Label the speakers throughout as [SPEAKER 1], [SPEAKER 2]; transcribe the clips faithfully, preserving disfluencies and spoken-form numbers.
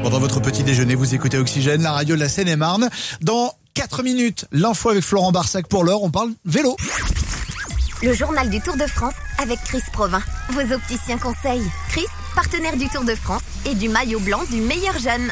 [SPEAKER 1] Pendant votre petit déjeuner, vous écoutez Oxygène, la radio de la Seine-et-Marne. Dans quatre minutes, l'info avec Florent Barsac. Pour l'heure, on parle vélo.
[SPEAKER 2] Le journal du Tour de France avec Chris Provin. Vos opticiens conseils. Chris, partenaire du Tour de France et du maillot blanc du meilleur jeune.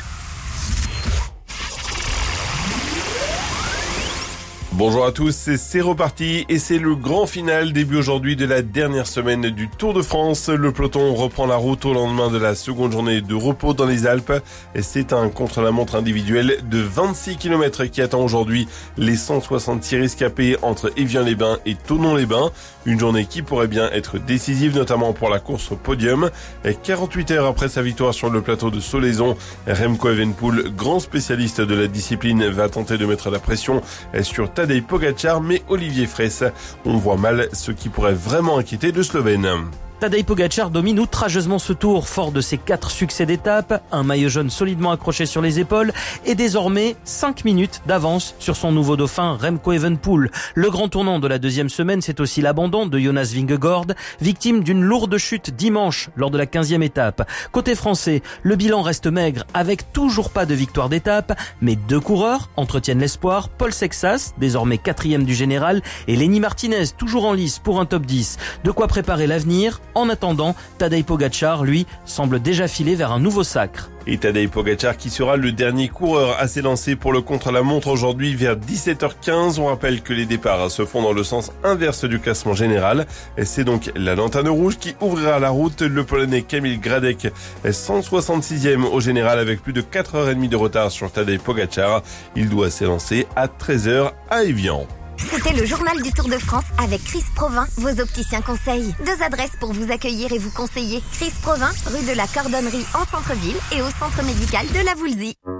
[SPEAKER 3] Bonjour à tous, c'est reparti et c'est le grand final début aujourd'hui de la dernière semaine du Tour de France. Le peloton reprend la route au lendemain de la seconde journée de repos dans les Alpes. Et c'est un contre-la-montre individuel de vingt-six kilomètres qui attend aujourd'hui les cent soixante-six rescapés entre Évian-les-Bains et Thonon-les-Bains. Une journée qui pourrait bien être décisive, notamment pour la course au podium. Et quarante-huit heures après sa victoire sur le plateau de Solaizon, Remco Evenepoel, grand spécialiste de la discipline, va tenter de mettre la pression sur Tadej Pogačar, mais Olivier Fraisse, on voit mal ce qui pourrait vraiment inquiéter le Slovène.
[SPEAKER 4] Tadej Pogačar domine outrageusement ce tour, fort de ses quatre succès d'étape, un maillot jaune solidement accroché sur les épaules et désormais cinq minutes d'avance sur son nouveau dauphin Remco Evenepoel. Le grand tournant de la deuxième semaine, c'est aussi l'abandon de Jonas Vingegaard, victime d'une lourde chute dimanche lors de la quinzième étape. Côté français, le bilan reste maigre avec toujours pas de victoire d'étape, mais deux coureurs entretiennent l'espoir, Paul Sexas, désormais quatrième du général, et Lenny Martinez, toujours en lice pour un top dix. De quoi préparer l'avenir. En attendant, Tadej Pogačar, lui, semble déjà filer vers un nouveau sacre.
[SPEAKER 3] Et Tadej Pogačar qui sera le dernier coureur à s'élancer pour le contre-la-montre aujourd'hui vers dix-sept heures quinze. On rappelle que les départs se font dans le sens inverse du classement général. Et c'est donc la lanterne rouge qui ouvrira la route. Le Polonais Kamil Gradek est cent soixante-sixième au général avec plus de quatre heures trente de retard sur Tadej Pogačar. Il doit s'élancer à treize heures à Évian.
[SPEAKER 2] C'était le journal du Tour de France avec Chris Provin, vos opticiens conseils. Deux adresses pour vous accueillir et vous conseiller. Chris Provin, rue de la Cordonnerie en centre-ville et au centre médical de la Voulzie.